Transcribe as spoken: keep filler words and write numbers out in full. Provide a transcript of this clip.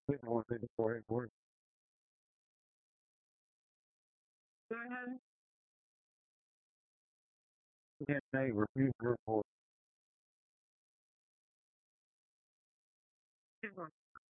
Didn't want to go ahead and work. D N A refused to report.